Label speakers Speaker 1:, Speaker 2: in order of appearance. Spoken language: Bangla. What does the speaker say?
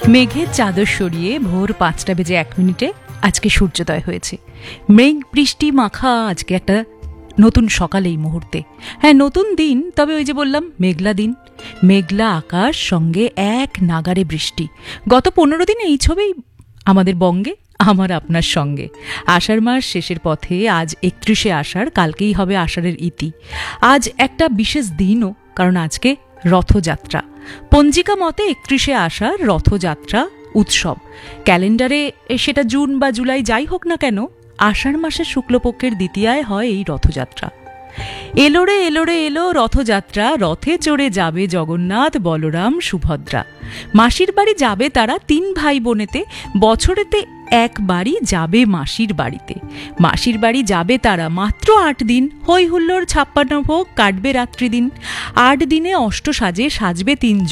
Speaker 1: মেঘের চাদর সরিয়ে ভোর 5:01 আজকে সূর্যোদয় হয়েছে। মেঘ বৃষ্টি মাখা আজকে একটা নতুন সকাল এই মুহূর্তে। হ্যাঁ, নতুন দিন, তবে ওই যে বললাম মেঘলা দিন, মেঘলা আকাশ, সঙ্গে এক নাগারে বৃষ্টি। গত 15 দিন এই ছবিই আমাদের বঙ্গে, আমার আপনার সঙ্গে। আষাঢ় মাস শেষের পথে, আজ 31শে আষাঢ়, কালকেই হবে আষাঢ়ের ইতি। আজ একটা বিশেষ দিনও, কারণ আজকে রথযাত্রা। পঞ্জিকা মতে 31শে আষাঢ় রথযাত্রা উৎসব। ক্যালেন্ডারে সেটা জুন বা জুলাই যাই হোক না কেন, আষাঢ় মাসের শুক্লপক্ষের দ্বিতীয়ায় হয় এই রথযাত্রা। এলো রে এলো রথযাত্রা, রথে চড়ে যাবে জগন্নাথ, বলরাম, সুভদ্রা। মাসির বাড়ি যাবে তারা 3 ভাই বোনেতে, বছরেতে একবারই যাবে মাসির বাড়িতে। মাসির বাড়ি যাবে তারা মাত্র 8 দিন, হই হুল্লোড় 56 ভোগ, কাটবে রাত্রি দিন। 8 দিনে অষ্ট সাজে সাজবে 3